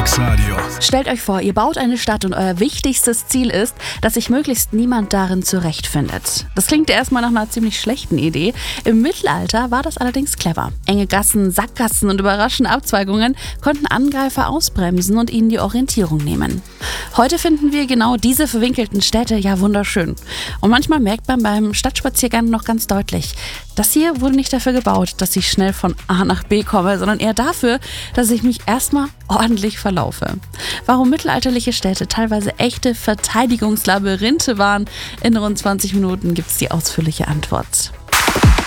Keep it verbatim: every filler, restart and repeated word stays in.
Kompakttraxradio. Stellt euch vor, ihr baut eine Stadt und euer wichtigstes Ziel ist, dass sich möglichst niemand darin zurechtfindet. Das klingt erstmal nach einer ziemlich schlechten Idee. Im Mittelalter war das allerdings clever. Enge Gassen, Sackgassen und überraschende Abzweigungen konnten Angreifer ausbremsen und ihnen die Orientierung nehmen. Heute finden wir genau diese verwinkelten Städte ja wunderschön. Und manchmal merkt man beim Stadtspaziergang noch ganz deutlich, das hier wurde nicht dafür gebaut, dass ich schnell von A nach B komme, sondern eher dafür, dass ich mich erstmal ordentlich verlaufe. Warum mittelalterliche Städte teilweise echte Verteidigungslabyrinthe waren, in rund zwanzig Minuten gibt es die ausführliche Antwort.